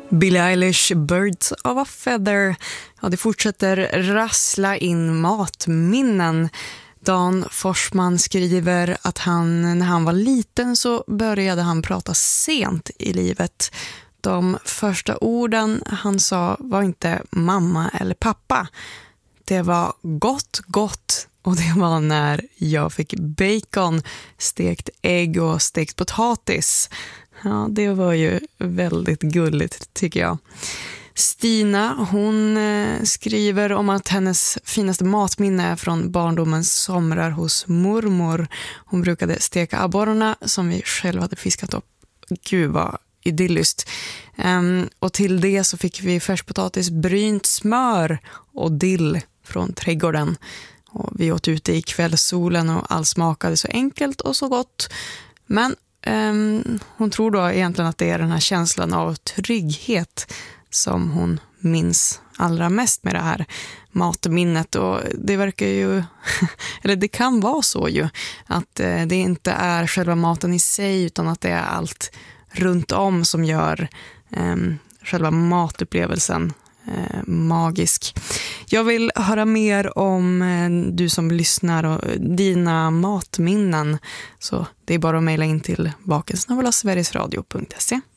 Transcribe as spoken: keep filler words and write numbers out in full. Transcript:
Billie Eilish, Birds of a Feather. Ja, det fortsätter rassla in matminnen. Dan Forsman skriver att han, när han var liten så började han prata sent i livet. De första orden han sa var inte mamma eller pappa. Det var gott, gott. Och det var när jag fick bacon, stekt ägg och stekt potatis. Ja, det var ju väldigt gulligt tycker jag. Stina, hon eh, skriver om att hennes finaste matminne är från barndomens somrar hos mormor. Hon brukade steka abborrarna som vi själva hade fiskat upp. Gud vad idylliskt. Um, och till det så fick vi färskpotatis, brynt smör och dill från trädgården. Och vi åt ute i kvällssolen och allt smakade så enkelt och så gott. Men um, hon tror då egentligen att det är den här känslan av trygghet som hon minns allra mest med det här matminnet. Och det verkar ju, eller det kan vara så ju, att det inte är själva maten i sig utan att det är allt runt om som gör um, själva matupplevelsen Eh, magisk. Jag vill höra mer om eh, du som lyssnar och dina matminnen, så det är bara att mejla in till baken snabel-a sverigesradio punkt se.